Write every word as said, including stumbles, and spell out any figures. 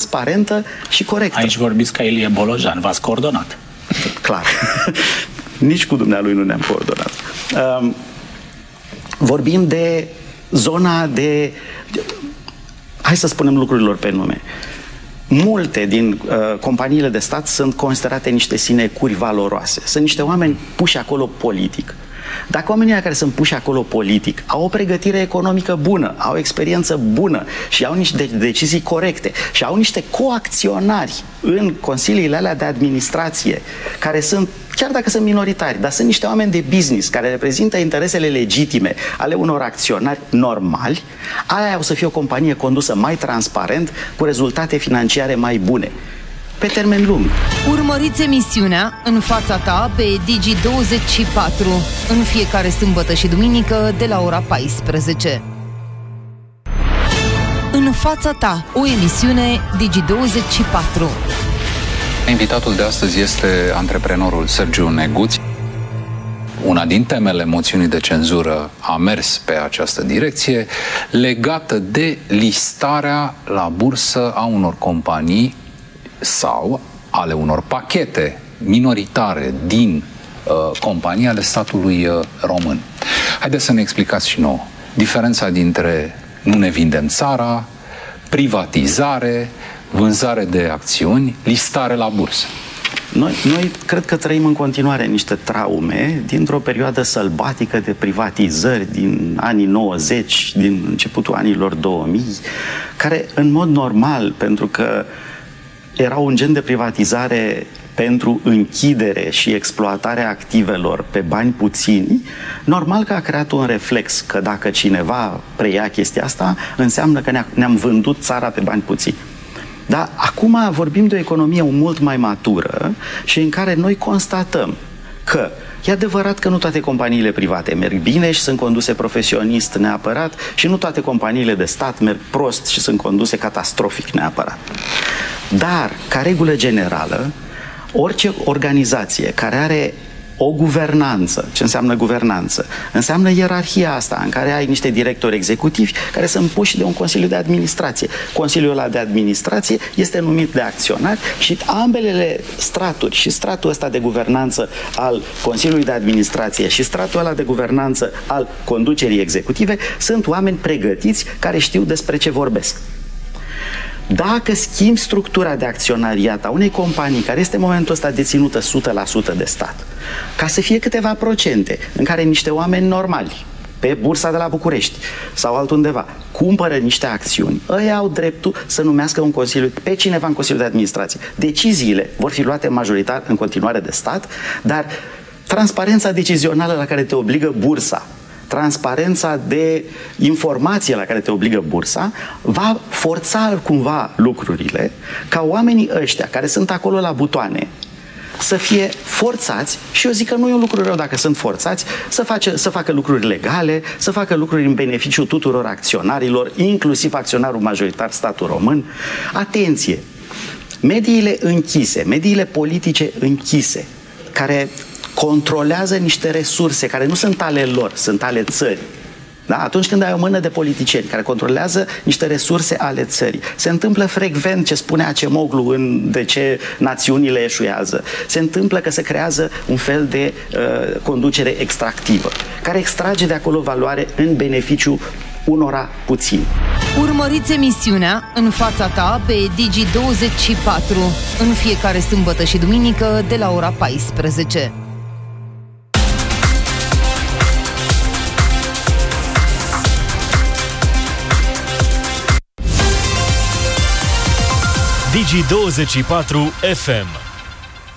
transparentă și corectă. Aici vorbiți ca Ilie Bolojan, v-ați coordonat. Clar. Nici cu dumnealui nu ne-am coordonat. Um, vorbim de zona de... Hai să spunem lucrurilor pe nume. Multe din uh, companiile de stat sunt considerate niște sinecuri valoroase. Sunt niște oameni puși acolo politic. Dacă oamenii care sunt puși acolo politic au o pregătire economică bună, au o experiență bună și au niște decizii corecte și au niște coacționari în consiliile alea de administrație, care sunt, chiar dacă sunt minoritari, dar sunt niște oameni de business care reprezintă interesele legitime ale unor acționari normali, aia o să fie o companie condusă mai transparent, cu rezultate financiare mai bune, pe termen lung. Urmăriți emisiunea În fața ta pe Digi douăzeci și patru în fiecare sâmbătă și duminică de la ora paisprezece. În fața ta, o emisiune Digi douăzeci și patru. Invitatul de astăzi este antreprenorul Sergiu Neguț. Una din temele moțiunii de cenzură a mers pe această direcție, legată de listarea la bursă a unor companii sau ale unor pachete minoritare din uh, companii ale statului uh, român. Haideți să ne explicați și nouă diferența dintre nu ne vindem țara, privatizare, vânzare de acțiuni, listare la bursă. Noi, noi cred că trăim în continuare niște traume dintr-o perioadă sălbatică de privatizări din anii nouăzeci, din începutul anilor două mii, care în mod normal, pentru că era un gen de privatizare pentru închidere și exploatarea activelor pe bani puțini, normal că a creat un reflex că dacă cineva preia chestia asta, înseamnă că ne-am vândut țara pe bani puțini. Dar acum vorbim de o economie mult mai matură și în care noi constatăm că e adevărat că nu toate companiile private merg bine și sunt conduse profesionist neapărat și nu toate companiile de stat merg prost și sunt conduse catastrofic neapărat. Dar, ca regulă generală, orice organizație care are o guvernanță, ce înseamnă guvernanță? Înseamnă ierarhia asta, în care ai niște directori executivi care sunt puși de un consiliu de administrație. Consiliul ăla de administrație este numit de acționari și ambele straturi, și stratul ăsta de guvernanță al Consiliului de Administrație și stratul ăla de guvernanță al conducerii executive, sunt oameni pregătiți care știu despre ce vorbesc. Dacă schimbi structura de acționariat a unei companii care este în momentul ăsta deținută o sută la sută de stat, ca să fie câteva procente în care niște oameni normali pe bursa de la București sau altundeva cumpără niște acțiuni, ăia au dreptul să numească un consiliu, pe cineva în Consiliul de Administrație. Deciziile vor fi luate majoritar în continuare de stat, dar transparența decizională la care te obligă bursa, transparența de informație la care te obligă bursa, va forța cumva lucrurile ca oamenii ăștia care sunt acolo la butoane să fie forțați, și eu zic că nu e un lucru rău dacă sunt forțați, să, face, să facă lucruri legale, să facă lucruri în beneficiu tuturor acționarilor, inclusiv acționarul majoritar, statul român. Atenție! Mediile închise, mediile politice închise, care controlează niște resurse care nu sunt ale lor, sunt ale țării. Da? Atunci când ai o mână de politicieni care controlează niște resurse ale țării, se întâmplă frecvent ce spune Acemoglu în de ce națiunile eșuează. Se întâmplă că se creează un fel de uh, conducere extractivă, care extrage de acolo valoare în beneficiu unora puțini. Urmăriți emisiunea În fața ta pe Digi douăzeci și patru în fiecare sâmbătă și duminică de la ora paisprezece. Digi douăzeci și patru F M.